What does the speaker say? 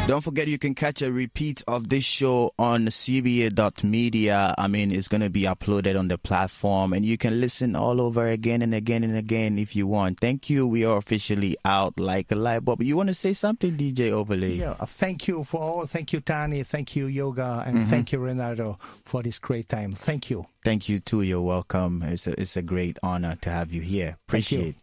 Don't forget you can catch a repeat of this show on cba.media. It's going to be uploaded on the platform and you can listen all over again and again and again if you want. Thank you. We are officially out like a light bulb. You want to say something, DJ Overlay? Yeah, thank you for all. Thank you, Tani. Thank you, Yoga. And thank you, Renato, for this great time. Thank you. Thank you too. You're welcome. It's a great honor to have you here. Appreciate it.